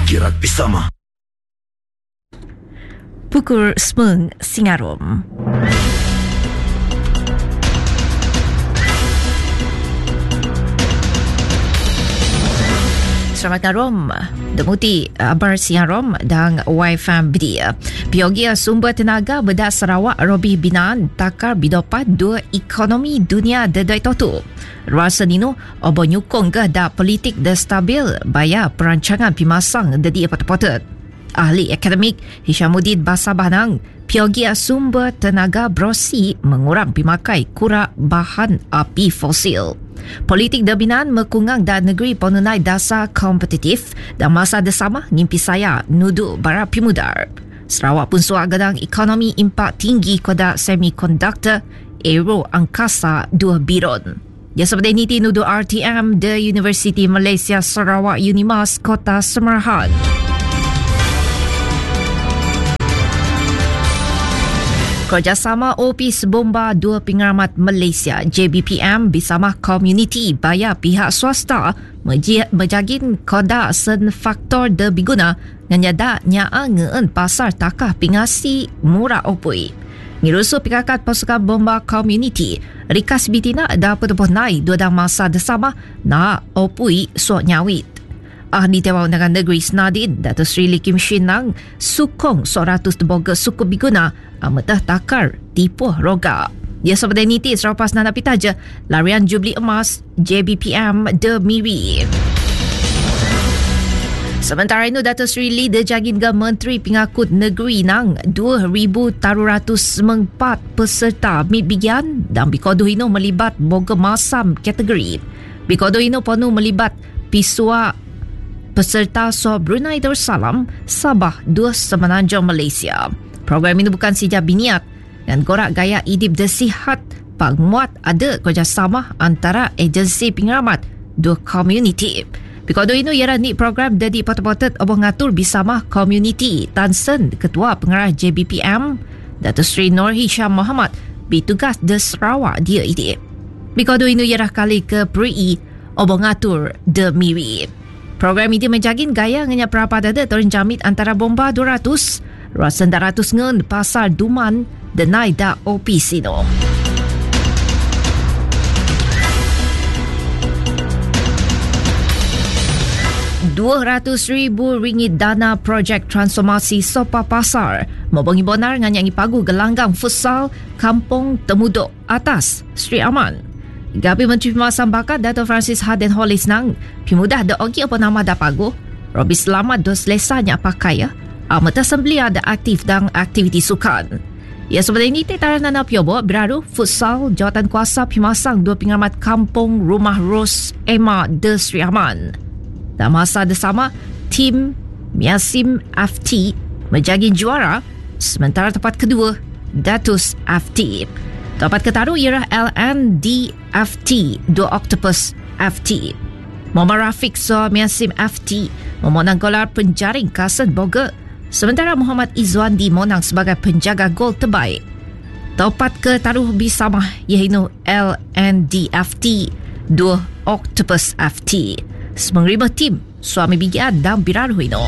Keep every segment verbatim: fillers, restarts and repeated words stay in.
Kirat Pisama. Pukul sembilan Singarum. Selamat malam. Demuti Abar Singarum dan Y F M Bedia. Piogia Sumber Tenaga Bedah Sarawak Robih Binaan takar bidopat dua ekonomi dunia dedai totu. Rasa nino obo nyukong ke da politik da stabil bayar perancangan pimasang dedi patut-patut. Ahli akademik Hishamuddin Basabanang, Piogia Sumber Tenaga berosi mengurang pimakai kurak bahan api fosil. Politik Debinan mekungang dan negeri penunai dasar kompetitif dan masa bersama ngimpi saya nuduk barat pimudar. Sarawak pun suak gedang ekonomi impak tinggi kodak semikonduktor, aero angkasa dua biron. Ya seperti niti nuduk R T M The University Malaysia Sarawak Unimas Kota Semerahan. Kerjasama O P I S Bomba Dua Pengaramat Malaysia J B P M bersama komuniti bayar pihak swasta menjagin koda sen faktor de biguna nganyada nyaa ngeen pasar takah pingasi murah opui. Ngirusu pikakat pasukan bomba komuniti rikas bitina dapat bernaik dua dang masa bersama na opui suak nyawit. Ahli Dewan Undangan Negeri Senadin Datuk Seri Lee Kim Shin Nang sukong seratus boga suku biguna amatah takar tipuh roga. Dia seperti niti serapas nana pitaja larian Jubli Emas J B P M The Miri. Sementara itu Datuk Seri Lee dejagin ke Menteri Pengakut Negeri Nang dua ribu tiga ratus empat peserta mitbigian dan bikodo ino melibat boga masam kategori. Bikodo ino penuh melibat pisua peserta so Brunei Darussalam, Sabah, dua Semenanjung Malaysia. Program ini bukan saja biniat dan gorak gaya hidup desihat pangmuat ada kerjasama antara agensi pengaramat dua komuniti. Bikodo ini ialah ni program dari potong-potong obong ngatur bersama komuniti Tansen Ketua Pengarah J B P M Datuk Seri Nur Hisham Muhammad bertugas di Sarawak dia ini. Bikodo ini ialah kali ke peri obong ngatur The Miri. Program ini menjagin gaya ngenya perapada terjamit antara bomba dua ratus, rasen dua ratus ngen pasar Duman dan naida O P Sino. dua ratus ribu ringgit dana projek transformasi Sopa Pasar membongi bonar nganyangi pagu gelanggang futsal Kampung Temuduk Atas Sri Aman. Gabi Menteri Pemasan Bakat Dato' Francis Harden Hollis Nang pimudah da ogi apa nama da pagu Robi selamat dos lesanya pakai ya amata sembelia da aktif dan aktiviti sukan. Ya seperti ini tetaran nana piobo beraru futsal jawatan kuasa Pemasan dua pengaramat Kampung Rumah Ros Emma de Sri Aman. Dan masa bersama tim Miasim F T menjadi juara sementara tempat kedua Datus F T. Tempat ketaruh ialah L N D F T dua Octopus F T. Muhammad Rafiq so Miasim F T memenang gelar penjaring kasen boga sementara Muhammad Izwandi menang sebagai penjaga gol terbaik. Tempat ketaruh bersama iaitu L N D F T dua Octopus F T. Semengrima tim suami bigian dan biraruh ini.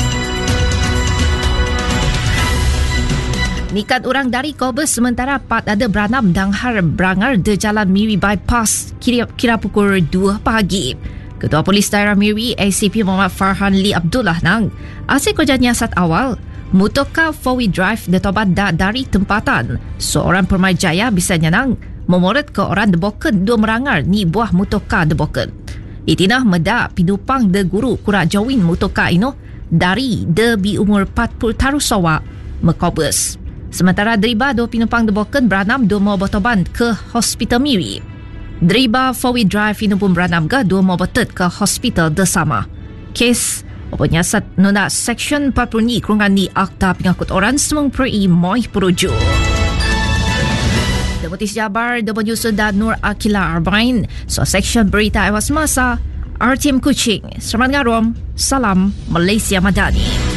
Nikat orang dari Kobus sementara pat ada beranam dan har berangar di Jalan Miri Bypass kira, kira pukul dua pagi. Ketua Polis Daerah Miri A C P Muhammad Farhan Lee Abdullah Nang asyik kerja nyiasat awal mutoka four-wheel drive detobat da dari tempatan. Seorang permai jaya bisa nyanang memoret ke orang deboken dua merangar ni buah mutoka deboken. Itinah meda pinupang de guru kurak jawin mutoka ino dari de bi umur empat puluh taruh sawa Mekobus. Sementara deriba dua penumpang deboken beranam dua mau botoban ke Hospital Miri. Deriba four-wheel drive ini pun beranam ke dua mau botet ke Hospital Desama. Kes penyiasat nona Seksyen empat puluh ni kurungan ni Akta Pengakut Orang Semang Peri Moih Peruju. Deputi Jabar W Sudan Nur Akila Arbain so Seksyen Berita Ewas Masa R T M Kuching. Selamat ngarom. Salam Malaysia Madani.